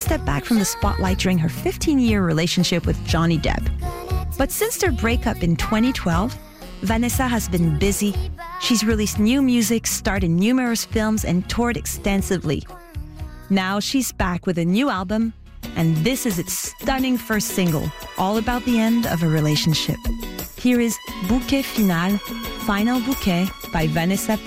step back from the spotlight during her 15-year relationship with Johnny Depp. But since their breakup in 2012, Vanessa has been busy. She's released new music, starred in numerous films, and toured extensively. Now she's back with a new album, and this is its stunning first single, all about the end of a relationship. Here is Bouquet Final, Final Bouquet by Vanessa